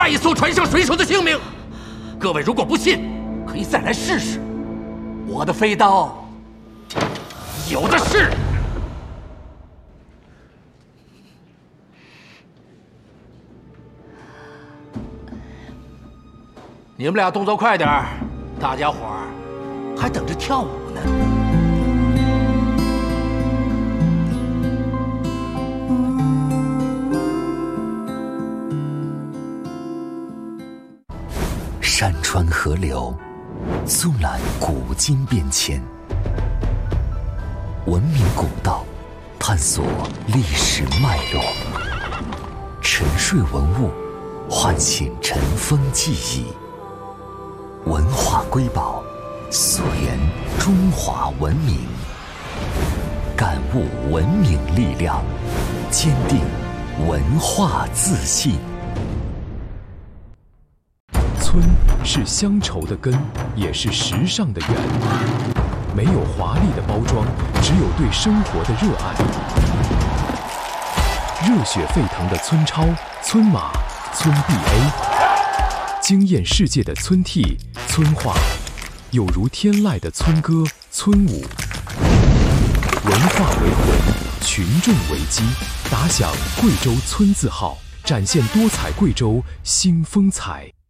一艘船上水手的性命。各位如果不信，可以再来试试，我的飞刀有的是。你们俩动作快点儿，大家伙儿还等着跳舞呢。 山川河流，纵览古今变迁，文明古道，探索历史脉络，沉睡文物，唤醒尘封记忆。文化瑰宝，溯源中华文明，感悟文明力量，坚定文化自信。 村是乡愁的根，也是时尚的源。没有华丽的包装，只有对生活的热爱。热血沸腾的村超、村马、村 BA， 惊艳世界的村 T、村话，有如天籁的村歌、村舞。文化为魂，群众为基，打响贵州村字号，展现多彩贵州新风采。